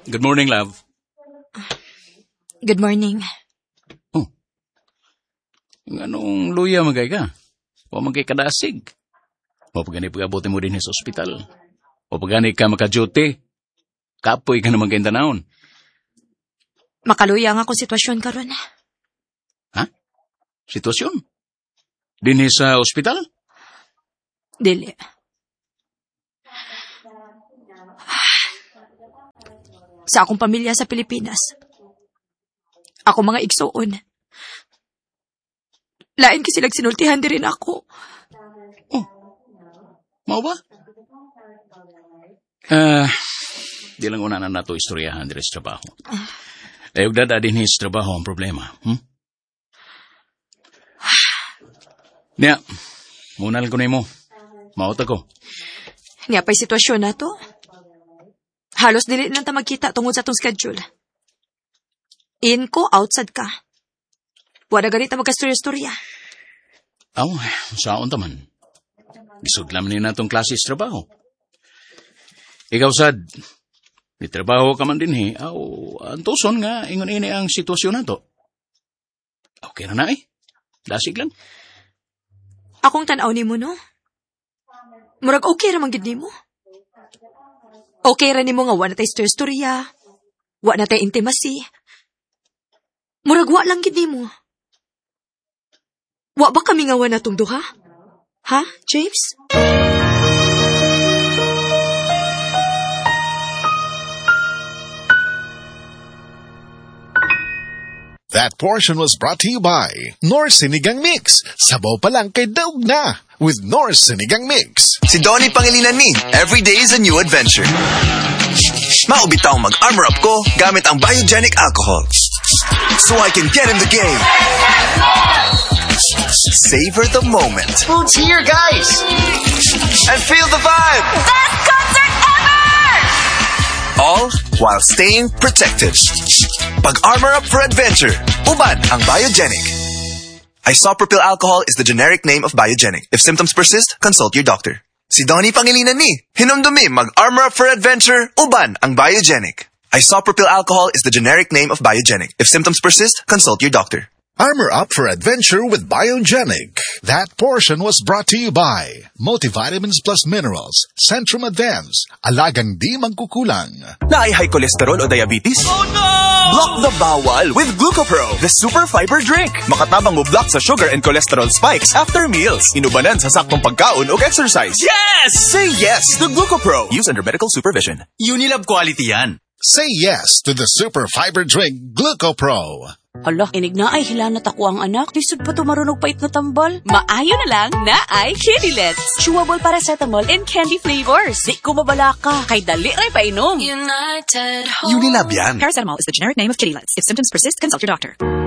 Good morning, love. Good morning. Anong luya magay ka? O magay kadasig? O pagani pag-abuti mo din sa ospital? O pagani ka maka-duty? Kapoy ka naman kayong tanahon. Makaluya nga akong sitwasyon karon. Ha? Sitwasyon? Dinhi sa ospital? Dili. Sa akong pamilya sa Pilipinas, ako mga igsuon. Lain kasi nagsinultihan din rin ako. Oh, mau ba? Di lang una na nato istoryahan din sa trabaho. Huwag dada din sa trabaho ang problema. Niya, munal ko na mo. Maota ko. Niya pa'y sitwasyon na to. Halos dili lang ta magkita tungod sa tong schedule. In ko, outside ka. Wala ganit na magkastorya-storya. Saon taman. Gisudlam ni natong klase sa trabaho. Ikaw, sad, may trabaho ka man din antuson nga, ingon ini ang sitwasyon na to. Okay na Dasig lang. Akong tanaw ni mo, no? Murag okay ramang gid nimo. Okay ra nimo nga wala tay storya, wala tay intimacy. Murag wa lang gid nimo. Wa ba kami nga wala tong duha? Ha, James? That portion was brought to you by North Sinigang Mix. Sabaw pa lang kay daog na with North Sinigang Mix. Si Donnie Pangilinan ni, every day is a new adventure. Maubitaw mag-armor up ko gamit ang biogenic alcohol. So I can get in the game. Savor the moment. Food's here, guys! And feel the vibe. Best concert ever! All while staying protected. Pag-armor up for adventure. Uban ang biogenic. Isopropyl alcohol is the generic name of biogenic. If symptoms persist, consult your doctor. Si Donnie Pangilinan ni, hinumdumi mag-armor up for adventure. Uban ang biogenic. Isopropyl alcohol is the generic name of biogenic. If symptoms persist, consult your doctor. Armor up for adventure with Biogenic. That portion was brought to you by Multivitamins Plus Minerals, Centrum Advance, alagang di magkukulang. Naay high cholesterol o diabetes? Oh no! Block the bawal with Glucopro, the super fiber drink. Makatabang mo block sa sugar and cholesterol spikes after meals. Inubanan sa saktong pagkaon o exercise. Yes! Say yes to Glucopro. Use under medical supervision. Unilab quality yan. Say yes to the super fiber drink Glucopro. Hala, inig na ay hilanat ako ang anak. Disod pa ito marunog pait na tambal. Maayo na lang na ay Kidilets. Chewable paracetamol and candy flavors. Di ko mabala ka. Kay dali rin painom. United Unilab yan. Paracetamol is the generic name of Kidilets. If symptoms persist, consult your doctor.